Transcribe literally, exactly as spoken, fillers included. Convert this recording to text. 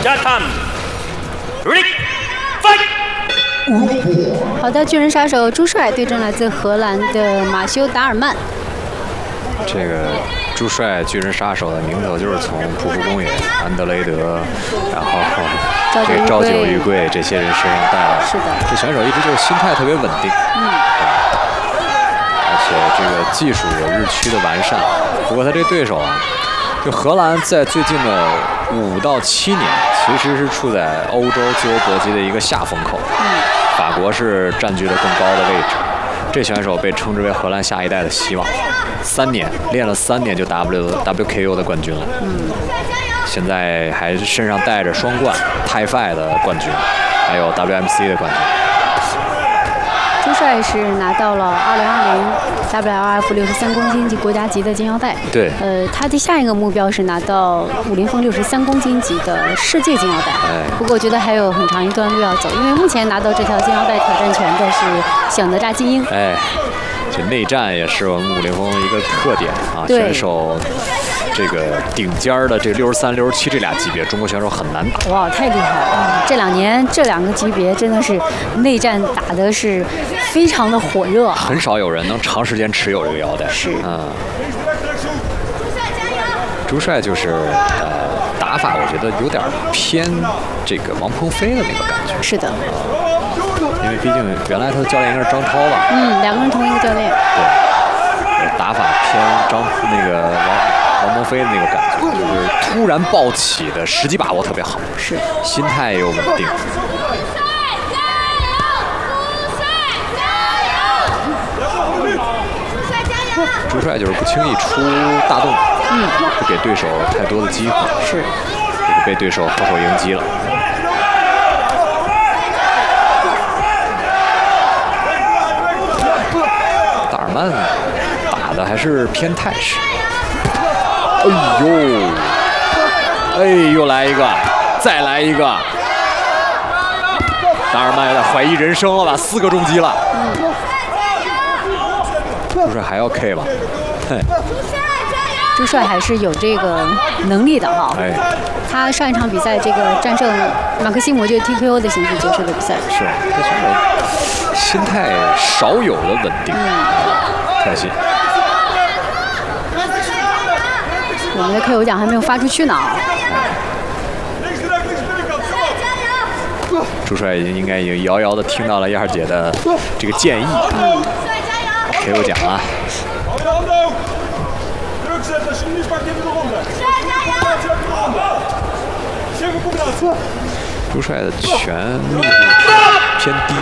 加 time ready fight。 好的，巨人杀手朱帅对阵来自荷兰的马修达尔曼。 这个朱帅巨人杀手的名头就是从匍匐公野、安德雷德，然后这个朝九玉桂这些人身上带来的。 是的， 这选手一直就是心态特别稳定， 嗯， 而且这个技术有日趋的完善。不过他这对手啊，就荷兰在最近的五到七年，其实是处在欧洲自由搏击的一个下风口。 嗯， 法国是占据了更高的位置。这选手被称之为荷兰下一代的希望。三年练了三年就 W W K O 的冠军了。 嗯， 现在还身上带着双冠 T I F I 的冠军，还有 W M C 的冠军。 朱帅是拿到了二零二零 W L F 六十三公斤级国家级的金腰带。 对。 呃，他的下一个目标是拿到五零峰六十三公斤级的世界金腰带。 哎。 不过我觉得还有很长一段路要走，因为目前拿到这条金腰带挑战权的是响德扎基因。 哎，这内战也是我们五零峰一个特点啊，选手。这个顶尖的这六十三、六十七这俩级别，中国选手很难打。 哇，太厉害了！这两年这两个级别真的是内战打的是非常的火热， 很少有人能长时间持有这个腰带。 是， 嗯。朱帅就是呃打法，我觉得有点偏这个王鹏飞的那个感觉。 是的。 因为毕竟原来他的教练应该是张涛吧？ 嗯，两个人同一个教练。 对，打法偏张那个王。王鹏飞的那个感觉，就是突然暴起的时机把握特别好， 是心态又稳定。朱帅就是不轻易出大动， 嗯， 不给对手太多的机会， 是， 这个被对手后手迎击了。达尔曼打的还是偏态势。哎呦，哎，又来一个，再来一个！达尔曼有点怀疑人生了吧？四个重击了。 嗯。 朱帅还要 K 吧？嘿。 朱帅还是有这个能力的哈。 哎。 他上一场比赛这个战胜马克西姆就 T K O 的形式结束的比赛。 是，这选手心态少有的稳定。嗯。可惜。 我们的 K O 奖还没有发出去呢。 朱帅已经应该已经遥遥的听到了燕儿姐的这个建议。 嗯 K O 奖啊！朱帅的拳密度偏低，